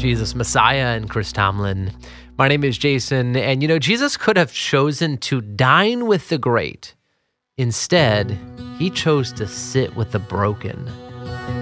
Jesus Messiah and Chris Tomlin. My name is Jason, and Jesus could have chosen to dine with the great. Instead, he chose to sit with the broken.